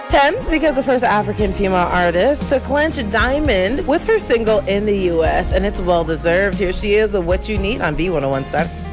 Thames becomes the first African female artist to clinch diamond with her single in the U.S., and it's well deserved. Here she is with What You Need on B101.7.